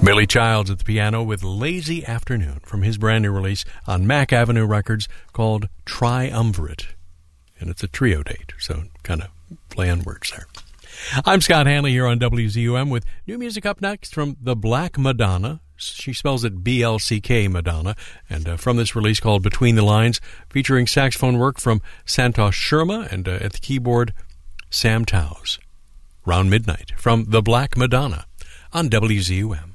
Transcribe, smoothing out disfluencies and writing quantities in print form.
Billy Childs at the piano with Lazy Afternoon from his brand new release on Mack Avenue Records called Triumvirate. And it's a trio date, so kind of play on words there. I'm Scott Hanley here on WZUM with new music up next from the Black Madonna. She spells it B-L-C-K Madonna. And from this release called Between the Lines, featuring saxophone work from Santosh Sharma and at the keyboard, Sam Towse. Round Midnight from the Black Madonna on WZUM.